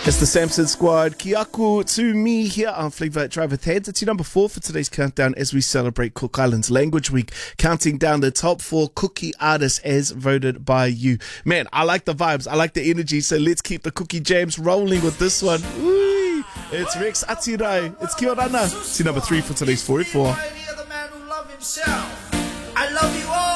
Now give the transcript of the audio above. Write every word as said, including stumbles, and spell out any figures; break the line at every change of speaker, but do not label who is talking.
It's the Samson Squad. Kiaku to me here on Flavor Drive with Heads. It's your number four for today's countdown as we celebrate Cook Islands Language Week, counting down the top four cookie artists as voted by you. Man, I like the vibes. I like the energy. So let's keep the cookie jams rolling with this one. Woo! It's Rex Atirai. It's Kiorana. It's your number three for today's four four.
I love you all.